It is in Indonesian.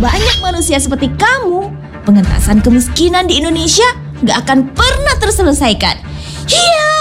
banyak manusia seperti kamu, pengentasan kemiskinan di Indonesia gak akan pernah terselesaikan. Hiya!